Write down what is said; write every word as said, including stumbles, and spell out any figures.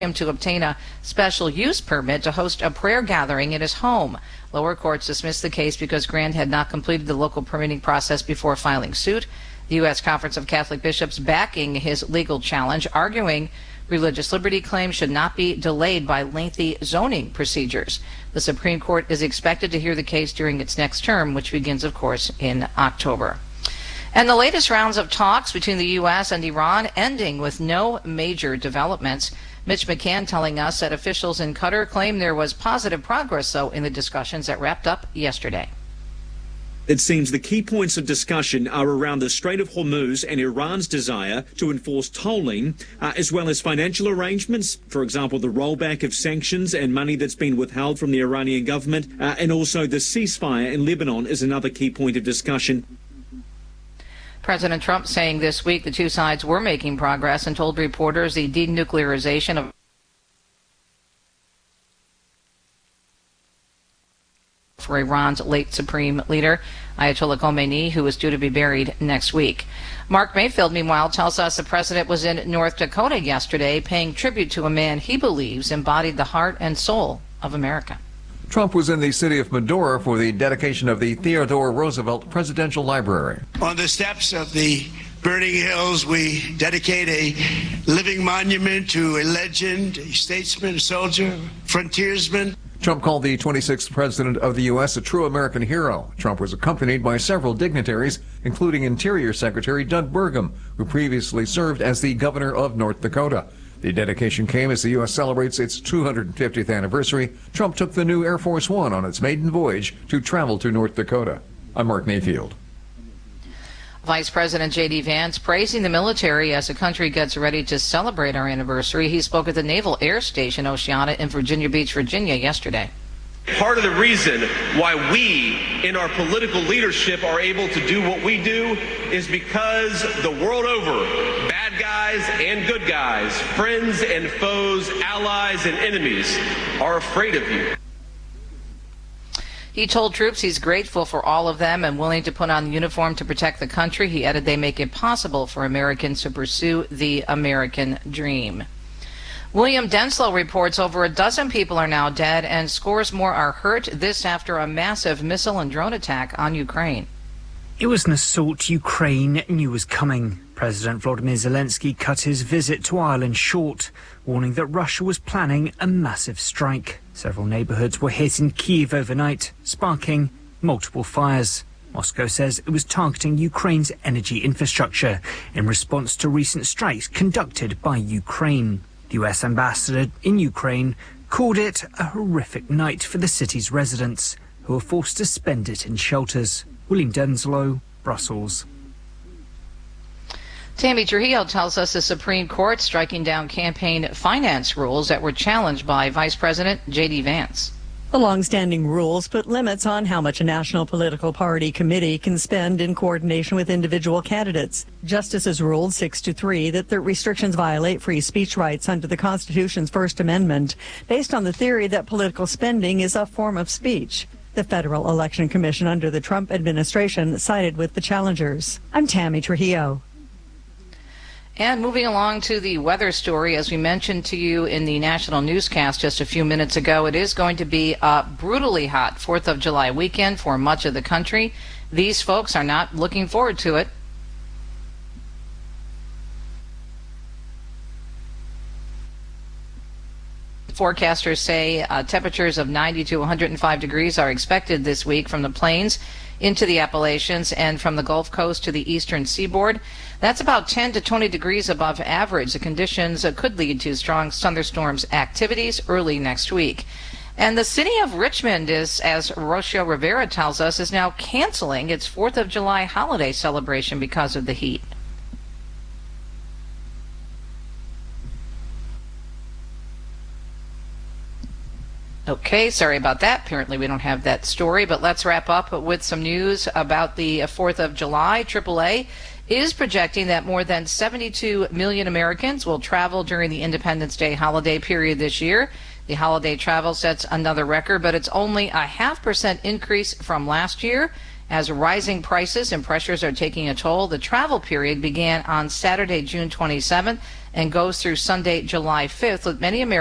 him to obtain a special use permit to host a prayer gathering in his home. Lower courts dismissed the case because Grant had not completed the local permitting process before filing suit. The U S Conference of Catholic Bishops backing his legal challenge, arguing religious liberty claims should not be delayed by lengthy zoning procedures. The Supreme Court is expected to hear the case during its next term, which begins, of course, in October. And the latest rounds of talks between the U S and Iran ending with no major developments. Mitch McCann telling us that officials in Qatar claim there was positive progress, though, in the discussions that wrapped up yesterday. It seems the key points of discussion are around the Strait of Hormuz and Iran's desire to enforce tolling, uh, as well as financial arrangements, for example, the rollback of sanctions and money that's been withheld from the Iranian government, uh, and also the ceasefire in Lebanon is another key point of discussion. President Trump saying this week the two sides were making progress and told reporters the denuclearization of for Iran's late supreme leader, Ayatollah Khomeini, who is due to be buried next week. Mark Mayfield, meanwhile, tells us the president was in North Dakota yesterday paying tribute to a man he believes embodied the heart and soul of America. Trump was in the city of Medora for the dedication of the Theodore Roosevelt Presidential Library. On the steps of the Burning Hills, we dedicate a living monument to a legend, a statesman, a soldier, frontiersman. Trump called the twenty-sixth president of the U S a true American hero. Trump was accompanied by several dignitaries, including Interior Secretary Doug Burgum, who previously served as the governor of North Dakota. The dedication came as the U S celebrates its two hundred fiftieth anniversary. Trump took the new Air Force One on its maiden voyage to travel to North Dakota. I'm Mark Mayfield. Vice President J D Vance praising the military as the country gets ready to celebrate our anniversary. He spoke at the Naval Air Station Oceana in Virginia Beach, Virginia yesterday. Part of the reason why we in our political leadership are able to do what we do is because the world over, bad guys and good guys, friends and foes, allies and enemies are afraid of you. He told troops he's grateful for all of them and willing to put on the uniform to protect the country. He added they make it possible for Americans to pursue the American dream. William Denslow reports over a dozen people are now dead and scores more are hurt, this after a massive missile and drone attack on Ukraine. It was an assault Ukraine knew was coming. President Volodymyr Zelensky cut his visit to Ireland short, warning that Russia was planning a massive strike. Several neighborhoods were hit in Kyiv overnight, sparking multiple fires. Moscow says it was targeting Ukraine's energy infrastructure in response to recent strikes conducted by Ukraine. The U S ambassador in Ukraine called it a horrific night for the city's residents, who were forced to spend it in shelters. William Denslow, Brussels. Tammy Trujillo tells us the Supreme Court striking down campaign finance rules that were challenged by Vice President J D Vance. The long-standing rules put limits on how much a national political party committee can spend in coordination with individual candidates. Justices ruled six to three that the restrictions violate free speech rights under the Constitution's First Amendment, based on the theory that political spending is a form of speech. The Federal Election Commission under the Trump administration sided with the challengers. I'm Tammy Trujillo. And moving along to the weather story, as we mentioned to you in the national newscast just a few minutes ago, it is going to be a brutally hot fourth of July weekend for much of the country. These folks are not looking forward to it. Forecasters say uh, temperatures of ninety to one hundred five degrees are expected this week from the plains into the Appalachians and from the Gulf Coast to the eastern seaboard. That's about ten to twenty degrees above average. The conditions uh, could lead to strong thunderstorms activities early next week. And the city of Richmond is, as Rocio Rivera tells us, is now canceling its fourth of July holiday celebration because of the heat. Okay, sorry about that. Apparently we don't have that story, but let's wrap up with some news about the fourth of July. triple A is projecting that more than seventy-two million Americans will travel during the Independence Day holiday period this year. The holiday travel sets another record, but it's only a half percent increase from last year, As rising prices and pressures are taking a toll, the travel period began on Saturday, June twenty-seventh, and goes through Sunday, July fifth, with many Americans